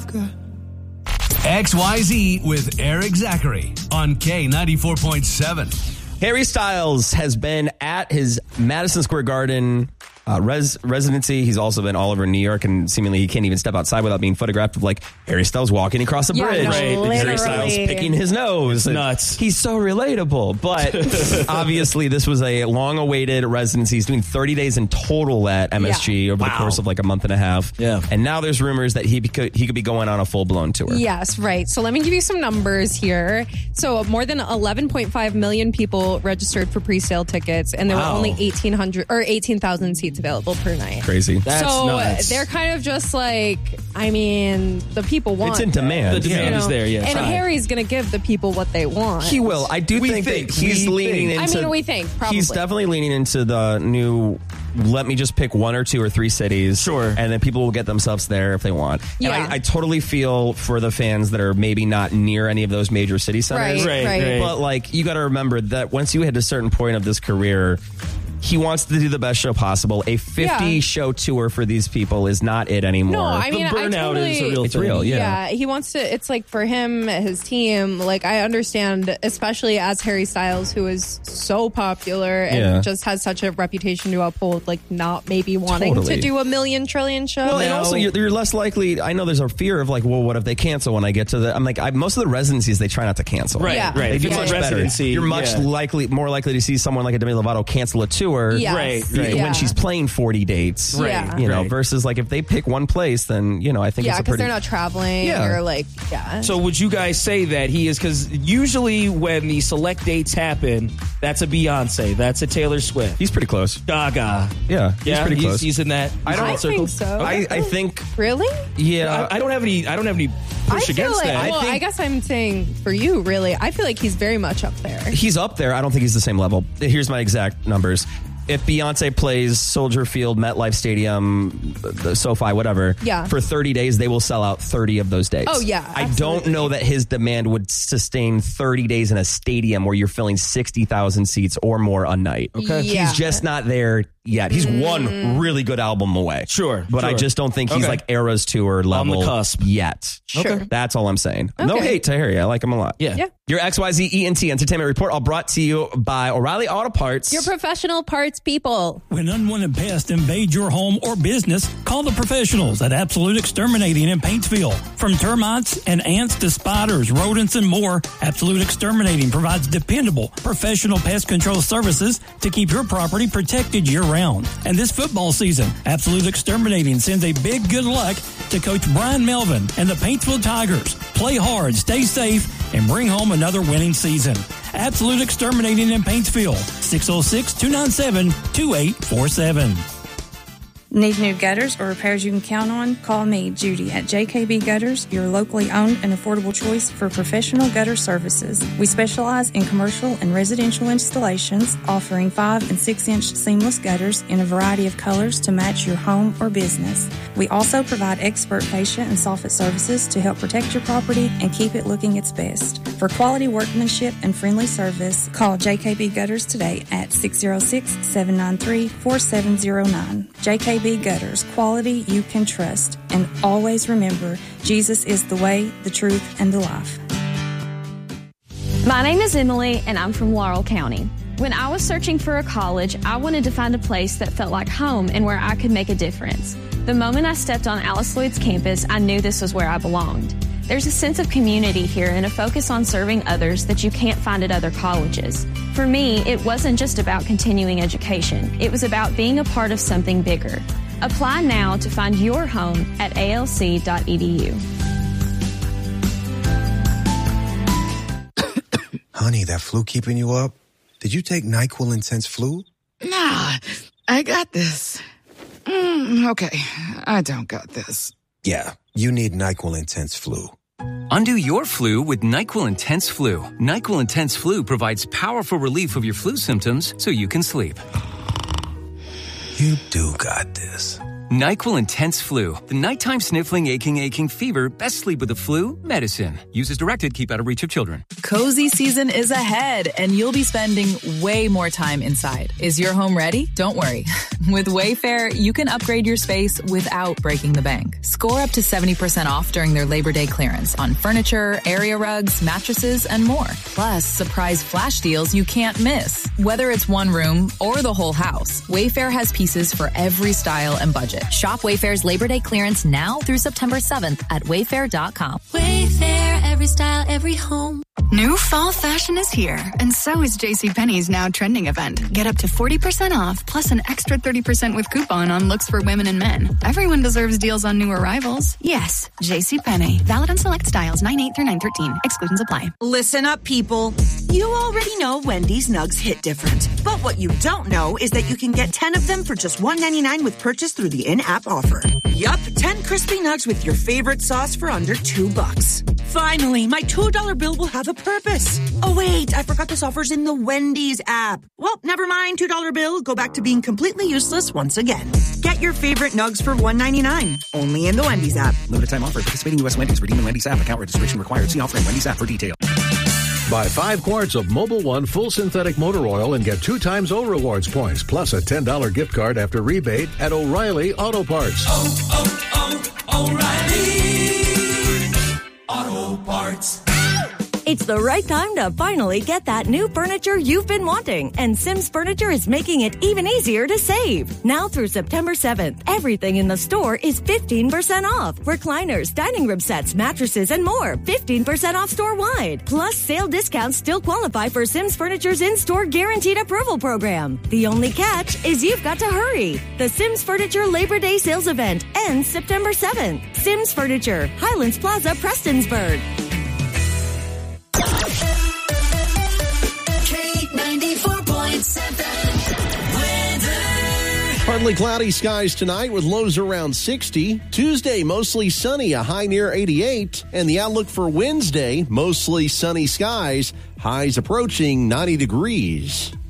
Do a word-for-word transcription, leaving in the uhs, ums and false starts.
I've got. X Y Z with Eric Zachary on K ninety-four point seven. Harry Styles has been at his Madison Square Garden uh, res- residency. He's also been all over New York, and seemingly he can't even step outside without being photographed with like Harry Styles walking across a Yeah, bridge. no, Right. literally. Harry Styles picking his nose. Nuts. He's so relatable. But obviously this was a long-awaited residency. He's doing thirty days in total at M S G Yeah. over Wow. the course of like a month and a half. Yeah. And now there's rumors that he could, he could be going on a full-blown tour. Yes, right. So let me give you some numbers here. So more than eleven point five million people registered for pre-sale tickets, and there Wow. were only eighteen hundred or eighteen thousand seats available per night. Crazy. That's so nuts. they're kind of just like, I mean, the people want It's in it, demand. The demand you is know? there, yes. And Right. Harry's going to give the people what they want. He will. I do We think, think. that he's We leaning think. into. I mean, we think, probably. He's definitely leaning into the new. Let me just pick one or two or three cities. Sure. And then people will get themselves there if they want. Yeah. And I, I totally feel for the fans that are maybe not near any of those major city centers. Right, Right, right. right. But like, you got to remember that once you hit a certain point of this career, he wants to do the best show possible. A fifty Yeah. show tour for these people is not it anymore. No, I mean, the burnout I totally, is a real It's thing. real, yeah. Yeah, he wants to. It's like for him, his team. Like I understand, especially as Harry Styles, who is so popular and Yeah. just has such a reputation to uphold. Like not maybe wanting Totally. to do a million trillion show. Well, and Now- also you're, you're less likely. I know there's a fear of like, well, what if they cancel when I get to the? I'm like, I, most of the residencies they try not to cancel. Right, Yeah. right. They If do it's much a better. residency, You're much yeah. likely, more likely to see someone like a Demi Lovato cancel a tour. Yes. Right, y- right. When Yeah. she's playing forty dates, Right, Yeah. you know, right. versus like if they pick one place, then you know I think yeah, it's a because pretty. they're not traveling Yeah. or like yeah. So would you guys say that he is, because usually when the select dates happen, that's a Beyonce, that's a Taylor Swift, He's pretty close. Gaga. Yeah, he's Yeah, pretty he's, close. he's in that. I don't I circle. think so. I, I think, really? yeah. I, I don't have any. I don't have any push I feel against like. that. Well, I, think- guess I'm saying for you, really. I feel like he's very much up there. He's up there. I don't think he's the same level. Here's my exact numbers. If Beyonce plays Soldier Field, MetLife Stadium, the SoFi, whatever, Yeah. for thirty days, they will sell out thirty of those days. Oh, yeah, I don't absolutely. know that his demand would sustain thirty days in a stadium where you're filling sixty thousand seats or more a night. Okay. Yeah. He's just not there yet. He's one really good album away. Sure, But I sure. just don't think he's Okay. like Eras Tour level cusp. yet. Sure. Okay. That's all I'm saying. No Okay. hate to Harry. I like him a lot. Yeah. Yeah. Your X Y Z E N T Entertainment Report, all brought to you by O'Reilly Auto Parts. You're professional parts people. When unwanted pests invade your home or business, call the professionals at Absolute Exterminating in Paintsville. From termites and ants to spiders, rodents, and more, Absolute Exterminating provides dependable, professional pest control services to keep your property protected year-round. And this football season, Absolute Exterminating sends a big good luck to Coach Brian Melvin and the Paintsville Tigers. Play hard, stay safe, and bring home another winning season. Absolute Exterminating in Paintsville, six oh six, two nine seven, two eight four seven. Need new gutters or repairs you can count on? Call me, Judy, at J K B Gutters, your locally owned and affordable choice for professional gutter services. We specialize in commercial and residential installations, offering five and six inch seamless gutters in a variety of colors to match your home or business. We also provide expert patient and soffit services to help protect your property and keep it looking its best. For quality workmanship and friendly service, call J K B Gutters today at six oh six, seven nine three, four seven oh nine. J K B Gutters, quality you can trust. And always remember, Jesus is the way, the truth, and the life. My name is Emily, and I'm from Laurel County. When I was searching for a college, I wanted to find a place that felt like home and where I could make a difference. The moment I stepped on Alice Lloyd's campus, I knew this was where I belonged. There's a sense of community here and a focus on serving others that you can't find at other colleges. For me, it wasn't just about continuing education. It was about being a part of something bigger. Apply now to find your home at A L C dot E D U. Honey, that flu keeping you up? Did you take NyQuil Intense Flu? Nah, I got this. Mm, okay, I don't got this. Yeah, you need NyQuil Intense Flu. Undo your flu with NyQuil Intense Flu. NyQuil Intense Flu provides powerful relief of your flu symptoms so you can sleep. You do got this. NyQuil Intense Flu. The nighttime sniffling, aching, aching fever. Best sleep with the flu medicine. Use as directed. Keep out of reach of children. Cozy season is ahead, and you'll be spending way more time inside. Is your home ready? Don't worry. With Wayfair, you can upgrade your space without breaking the bank. Score up to seventy percent off during their Labor Day clearance on furniture, area rugs, mattresses, and more. Plus, surprise flash deals you can't miss. Whether it's one room or the whole house, Wayfair has pieces for every style and budget. Shop Wayfair's Labor Day clearance now through September seventh at wayfair dot com. Wayfair, every style, every home. New fall fashion is here, and so is JCPenney's now trending event. Get up to forty percent off, plus an extra thirty percent with coupon on looks for women and men. Everyone deserves deals on new arrivals. Yes, JCPenney. Valid on select styles nine eight through nine thirteen. Exclusions apply. Listen up, people. You already know Wendy's Nugs hit different. But what you don't know is that you can get ten of them for just one ninety-nine with purchase through the in-app offer. Yup, ten crispy nugs with your favorite sauce for under two bucks. Finally, my two dollar bill will have a purpose. Oh, wait, I forgot this offer's in the Wendy's app. Well, never mind, two dollar bill. Go back to being completely useless once again. Get your favorite nugs for one ninety-nine. Only in the Wendy's app. Limited time offer. Participating U S Wendy's. Redeem in Wendy's app. Account registration required. See offer in Wendy's app for details. Buy five quarts of Mobil One full synthetic motor oil and get two times O Rewards points, plus a ten dollar gift card after rebate at O'Reilly Auto Parts. Oh, oh, oh, O'Reilly Auto Parts. It's the right time to finally get that new furniture you've been wanting, and Sims Furniture is making it even easier to save. Now through September seventh, everything in the store is fifteen percent off. Recliners, dining room sets, mattresses, and more. fifteen percent off store-wide. Plus, sale discounts still qualify for Sims Furniture's in-store guaranteed approval program. The only catch is you've got to hurry. The Sims Furniture Labor Day sales event ends September seventh. Sims Furniture, Highlands Plaza, Prestonsburg. Partly cloudy skies tonight with lows around sixty. Tuesday, mostly sunny, a high near eighty-eight. And the outlook for Wednesday, mostly sunny skies, highs approaching ninety degrees.